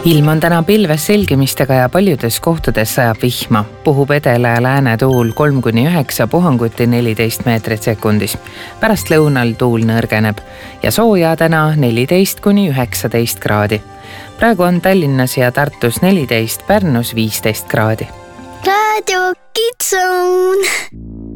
Ilm on täna pilves selgimistega ja paljudes kohtades sajab vihma. Puhub edela ja lääne tuul 3-9, puhanguti 14 meetrit sekundis. Pärast lõunal tuul nõrgeneb ja sooja täna 14-19 kraadi. Praegu on Tallinnas ja Tartus 14, Pärnus 15 kraadi. Radio Kids Zone.